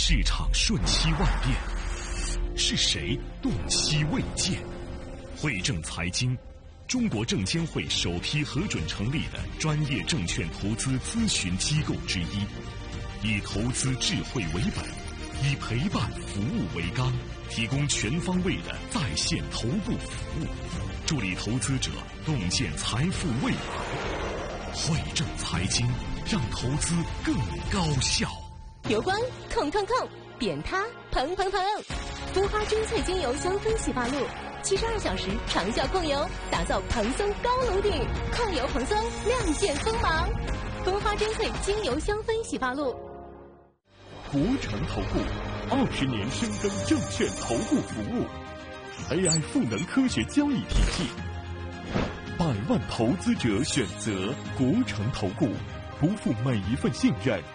市场瞬息万变，是谁动期未见？汇正财经，中国证监会首批核准成立的专业证券投资咨询机构之一，以投资智慧为本，以陪伴服务为纲，提供全方位的在线头部服务，助力投资者洞见财富未来。汇正财经，让投资更高效。 油光控，扁塌蓬，蜂花珍萃精油香氛洗发露，72小时长效控油，打造蓬松高颅顶，控油蓬松，亮剑锋芒。蜂花珍萃精油香氛洗发露。 国诚投顾20年深耕证券投顾服务 ，AI 赋能科学交易体系，100万投资者选择国诚投顾，不负每一份信任，